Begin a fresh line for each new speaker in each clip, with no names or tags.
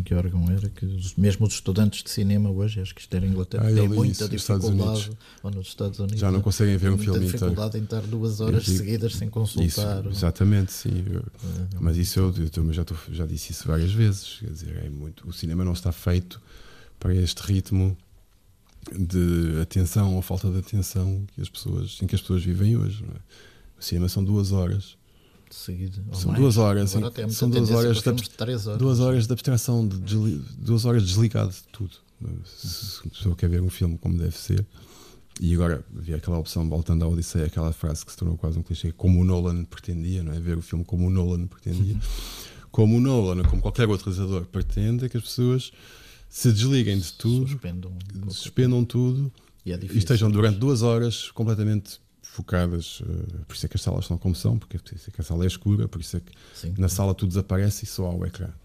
que órgão era, que mesmo os estudantes de cinema hoje, acho que isto era Inglaterra, têm muita dificuldade, ou nos Estados Unidos,
já não conseguem ver um filme inteiro.
Muita dificuldade em estar 2 horas seguidas sem consultar.
Isso, exatamente, sim. Mas isso eu já disse isso várias vezes. Quer dizer, o cinema não está feito para este ritmo de atenção ou falta de atenção em que as pessoas vivem hoje. Não é? O cinema são 2 horas.
Seguida,
são 2 horas. São 2 horas de
3 horas.
2 horas de abstração, 2 horas desligado de tudo. Se a pessoa quer ver um filme como deve ser. E agora havia aquela opção, voltando à Odisseia, aquela frase que se tornou quase um clichê, como o Nolan pretendia, não é? Ver o filme como o Nolan pretendia. Como o Nolan, como qualquer outro realizador, pretende que as pessoas se desliguem de tudo, suspendam tudo e estejam durante 2 horas completamente focadas. Por isso é que as salas são como são, porque por isso é que a sala é escura, por isso é que na sala tudo desaparece e só há o ecrã.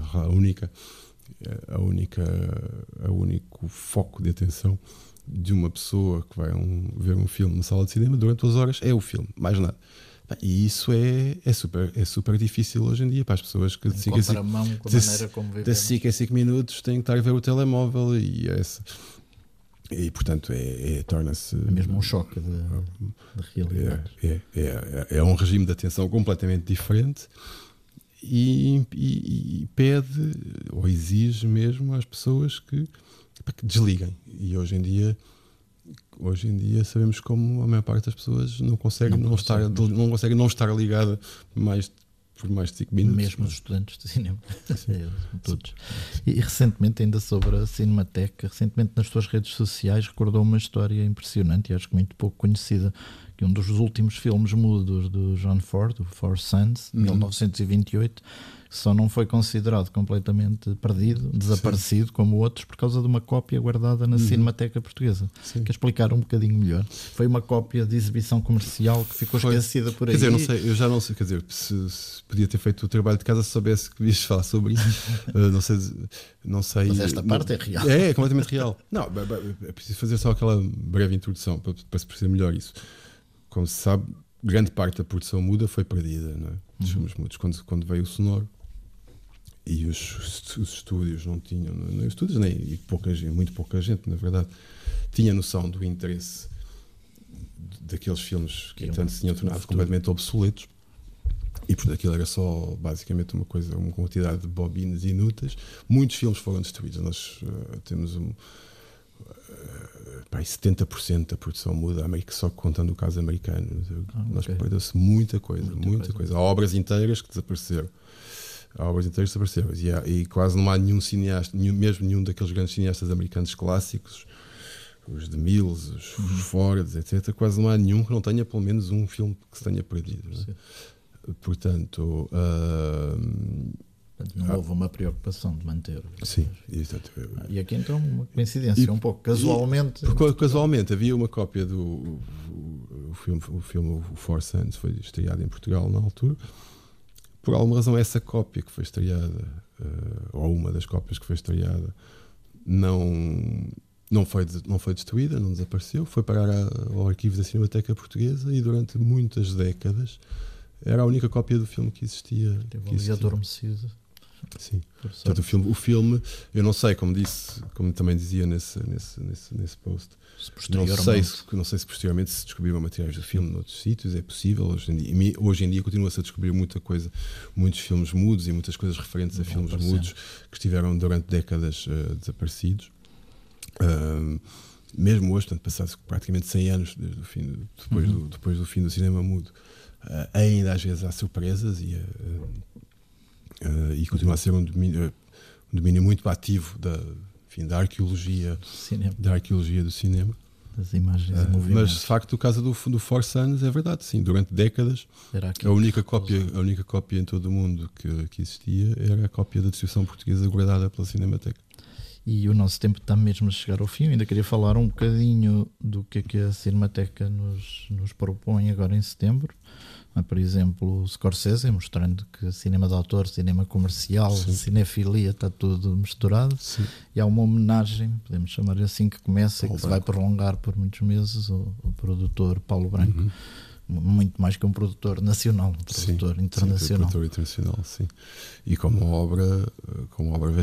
O único foco de atenção de uma pessoa que vai ver um filme na sala de cinema durante 2 horas é o filme, mais nada. E isso é super difícil hoje em dia para as pessoas que de 5 a 5 minutos têm que estar a ver o telemóvel e portanto torna-se
mesmo um choque de realidade.
É um regime de atenção completamente diferente e pede ou exige mesmo às pessoas que desliguem. E hoje em dia sabemos como a maior parte das pessoas não consegue não estar ligada por mais de 5 minutos.
Mesmo os estudantes de cinema. Todos. E recentemente, ainda sobre a Cinemateca, nas suas redes sociais recordou uma história impressionante e acho que muito pouco conhecida, que um dos últimos filmes mudos do John Ford, o Four Sons, 1928, só não foi considerado completamente perdido, desaparecido, como outros, por causa de uma cópia guardada na Cinemateca Portuguesa. Quer explicar um bocadinho melhor? Foi uma cópia de exibição comercial que ficou esquecida por aí.
Quer dizer, eu já não sei, quer dizer, se podia ter feito o trabalho de casa se soubesse que devias falar sobre isso. Não sei.
Mas esta parte é real.
É completamente real. Não, é preciso fazer só aquela breve introdução para se perceber melhor isso. Como se sabe, grande parte da produção muda foi perdida, não é? Dos filmes mudos, quando veio o sonoro. E os estúdios não tinham, nem os estúdios, nem muito pouca gente, na verdade, tinha noção do interesse daqueles filmes que tanto se tinham tornado completamente obsoletos. E por aquilo era só basicamente uma quantidade de bobinas inúteis. Muitos filmes foram destruídos. Nós temos 70% da produção muda, só contando o caso americano. Nós perdeu-se muita coisa. Há obras inteiras que desapareceram. E quase não há nenhum cineasta, nenhum daqueles grandes cineastas americanos clássicos, os de Mills, os Fords, etc. Quase não há nenhum que não tenha pelo menos um filme que se tenha perdido. Portanto,
não houve uma preocupação de manter.
Sim, exato.
E aqui então uma coincidência, um pouco casualmente.
Casualmente havia uma cópia do filme O Four Sons, foi estreado em Portugal na altura. Por alguma razão, essa cópia que foi estreada, ou uma das cópias que foi estreada, não foi destruída, não desapareceu, foi parar ao arquivo da Cinemateca Portuguesa e durante muitas décadas era a única cópia do filme que existia.
Teve adormecido.
Sim. Portanto, o filme, eu não sei, como também dizia nesse post, não sei se posteriormente se descobriram materiais do filme noutros sítios, é possível. Hoje em dia continua-se a descobrir muita coisa, muitos filmes mudos e muitas coisas referentes a filmes mudos que estiveram durante décadas desaparecidos. Mesmo hoje, portanto, passados praticamente 100 anos depois do fim do cinema mudo, ainda às vezes há surpresas e continua a ser um domínio muito ativo da arqueologia do cinema.
Das imagens
mas de facto o caso do Four Sons é verdade, sim, durante décadas a única cópia em todo o mundo que existia era a cópia da distribuição portuguesa guardada pela Cinemateca.
E o nosso tempo está mesmo a chegar ao fim. Ainda queria falar um bocadinho do que é que a Cinemateca nos propõe agora em setembro. Por exemplo, o Scorsese, mostrando que cinema de autor, cinema comercial, cinefilia, está tudo misturado. Sim. E há uma homenagem, podemos chamar assim, que começa e que se vai prolongar por muitos meses, o produtor Paulo Branco. Muito mais que um produtor nacional, um produtor internacional.
Sim, produtor internacional, sim. E como obra